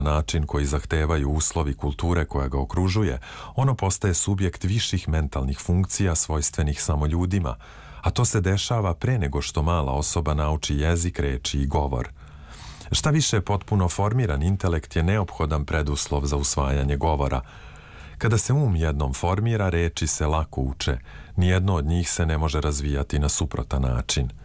način koji zahtevaju uslovi kulture koja ga okružuje, ono postaje subjekt viših mentalnih funkcija svojstvenih samo ljudima, a to se dešava pre nego što mala osoba nauči jezik, reči i govor. Šta više, potpuno formiran intelekt je neophodan preduslov za usvajanje govora. Kada se jednom formira, reči se lako uče, nijedno od njih se ne može razvijati na suprotan način.